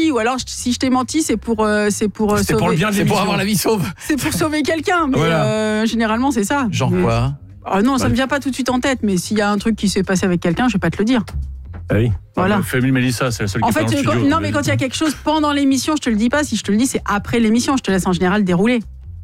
menti, ou alors si je t'ai menti, c'est pour sauver. C'est pour le bien de C'est pour avoir la vie sauve. C'est pour sauver quelqu'un, mais Voilà. généralement c'est ça. Genre quoi? Non, ça me vient pas tout de suite en tête, mais s'il y a un truc qui s'est passé avec quelqu'un, je vais pas te le dire. Ah oui. Voilà. Famille Mélissa, c'est la seule qui En est pas fait, dans le studio. non, mais quand il y a quelque chose pendant l'émission, je te le dis pas. Si je te le dis, c'est après l'émission. Je te laisse en général dérouler.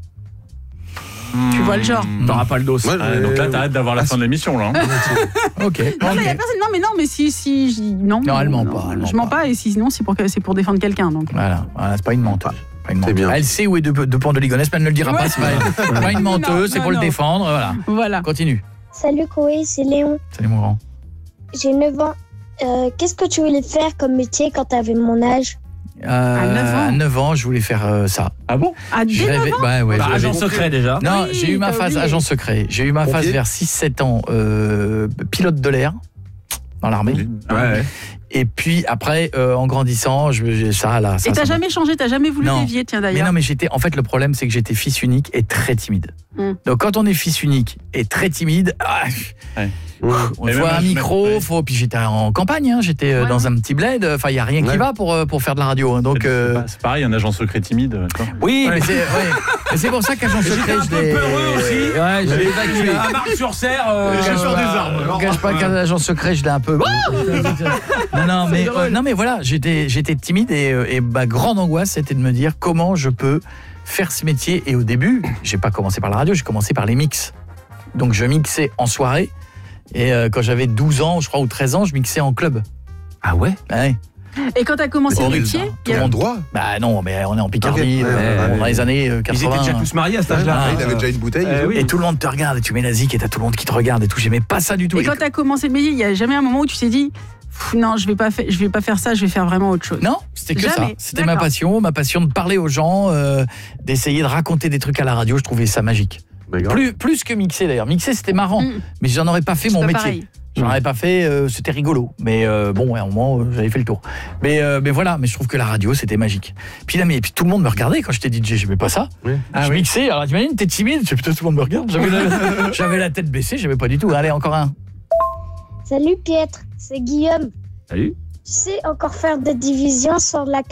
Tu vois le genre. T'auras pas le dos. Ouais, Donc là, t'arrêtes d'avoir la fin de l'émission, là. Ok. Non, mais y a personne. Non, mais si non. Non, elle ment pas, elle ment Je mens pas, et sinon c'est pour défendre quelqu'un. Donc. Voilà, c'est pas une menteuse. C'est bien. Elle sait où est de Pont de Ligonnès, mais elle ne le dira pas. C'est pas une menteuse, c'est pour le défendre. Voilà. Continue. Salut Koé, c'est Léon. Salut mon grand. J'ai 9 ans. Qu'est-ce que tu voulais faire comme métier quand tu avais mon âge? À 9 ans, je voulais faire ça. Ah bon? À Je 9 rêvais. ans Ouais, Agent secret déjà. Non, Oui, j'ai eu ma t'as phase oublié. agent secret. J'ai eu ma phase vers 6-7 ans pilote de l'air dans l'armée. Ouais. Et puis après, en grandissant, ça là. Et t'as jamais changé, t'as jamais voulu dévier, tiens Mais d'ailleurs. non, mais en fait, le problème, c'est que j'étais fils unique et très timide. Donc quand on est fils unique et très timide, on Et voit même un micro, puis j'étais en campagne, j'étais dans un petit bled, enfin il y a rien qui va pour faire de la radio. Donc c'est pareil, un agent secret timide. oui, mais c'est pour ça qu'agent secret, J'étais un peu peureux aussi. Ouais, je l'ai évacué. À Marc-sur-Serre, Chasseur des armes. Je ne cache pas qu'un agent secret, je l'ai un peu. Non mais voilà, j'étais timide et ma grande angoisse c'était de me dire comment je peux faire ce métier. Et au début, j'ai pas commencé par la radio, j'ai commencé par les mix. Donc je mixais en soirée et quand j'avais 12 ans, je crois, ou 13 ans, je mixais en club. Ah ouais? Ouais. Et quand t'as commencé le métier, Tout le monde droit. Bah non, mais on est en Picardie, dans les années 80. Ils étaient déjà tous mariés à cet âge-là. Il avait déjà une bouteille. Et tout le monde te regarde, et tu mets la zik et t'as tout le monde qui te regarde et tout. J'aimais pas ça du tout. et quand t'as commencé le métier, il y a jamais un moment où tu t'es dit non, je vais pas faire ça, je vais faire vraiment autre chose. Non, c'était que ça. Jamais. C'était ma passion de parler aux gens, d'essayer de raconter des trucs à la radio. Je trouvais ça magique. Plus que mixer d'ailleurs. Mixer c'était marrant, mais j'en aurais pas fait mon métier. Pareil. J'en aurais pas fait, c'était rigolo. Mais bon, à un moment, j'avais fait le tour. Mais voilà, mais je trouve que la radio, c'était magique. Puis là, puis tout le monde me regardait quand j'étais DJ, j'aimais pas ça. Je mixais, alors t'imagines, t'es timide, putain, tout le monde me regarde. J'avais la tête baissée, j'aimais pas du tout. Allez, encore un. Salut Pietre, c'est Guillaume. Salut. Tu sais encore faire des divisions sur la